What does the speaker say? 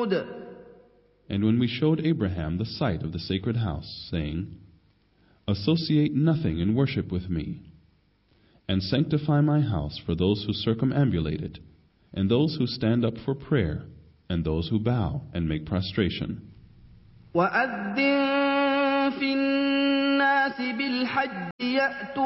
And when we showed Abraham the site of the sacred house, saying, Associate nothing in worship with me, and sanctify my house for those who circumambulate it, and those who stand up for prayer, and those who bow and make prostration. وَأَذِّن فِي النَّاسِ بِالْحَجِّ يَأْتُوكَ